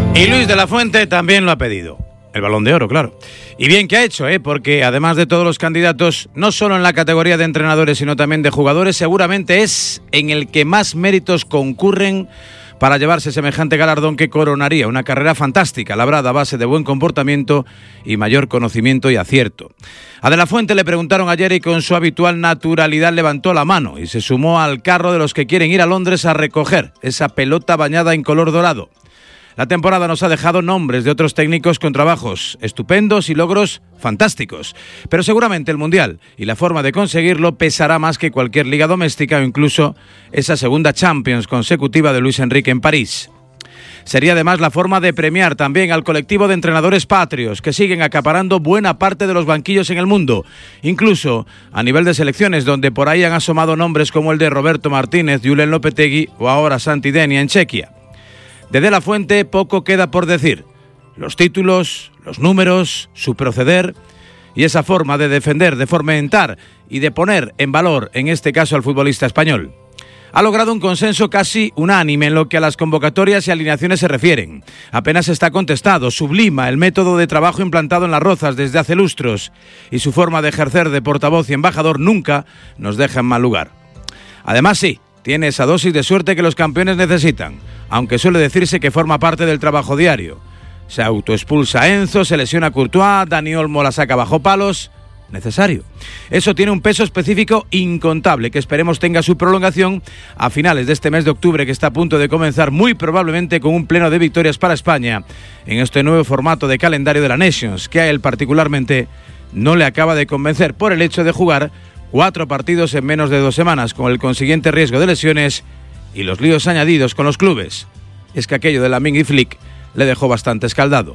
Y Luis de la Fuente también lo ha pedido. El Balón de Oro, claro. Y bien que ha hecho, porque además de todos los candidatos, no solo en la categoría de entrenadores, sino también de jugadores, seguramente es en el que más méritos concurren para llevarse semejante galardón que coronaría una carrera fantástica, labrada a base de buen comportamiento y mayor conocimiento y acierto. A De la Fuente le preguntaron ayer y con su habitual naturalidad levantó la mano y se sumó al carro de los que quieren ir a Londres a recoger esa pelota bañada en color dorado. La temporada nos ha dejado nombres de otros técnicos con trabajos estupendos y logros fantásticos, pero seguramente el Mundial y la forma de conseguirlo pesará más que cualquier liga doméstica o incluso esa segunda Champions consecutiva de Luis Enrique en París. Sería además la forma de premiar también al colectivo de entrenadores patrios que siguen acaparando buena parte de los banquillos en el mundo, incluso a nivel de selecciones donde por ahí han asomado nombres como el de Roberto Martínez, Julen Lopetegui o ahora Santi Denia en Chequia. De la Fuente poco queda por decir. Los títulos, los números, su proceder y esa forma de defender, de fomentar y de poner en valor, en este caso al futbolista español. Ha logrado un consenso casi unánime en lo que a las convocatorias y alineaciones se refieren. Apenas está contestado, sublima el método de trabajo implantado en Las Rozas desde hace lustros y su forma de ejercer de portavoz y embajador nunca nos deja en mal lugar. Además sí, tiene esa dosis de suerte que los campeones necesitan, aunque suele decirse que forma parte del trabajo diario. Se autoexpulsa a Enzo, se lesiona a Courtois, Dani Olmo la saca bajo palos. Necesario. Eso tiene un peso específico incontable que esperemos tenga su prolongación a finales de este mes de octubre que está a punto de comenzar muy probablemente con un pleno de victorias para España en este nuevo formato de calendario de la Nations que a él particularmente no le acaba de convencer por el hecho de jugar 4 partidos en menos de 2 semanas, con el consiguiente riesgo de lesiones y los líos añadidos con los clubes. Es que aquello de Lamine y Flick le dejó bastante escaldado.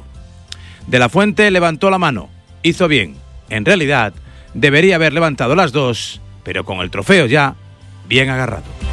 De la Fuente levantó la mano, hizo bien. En realidad, debería haber levantado las dos, pero con el trofeo ya bien agarrado.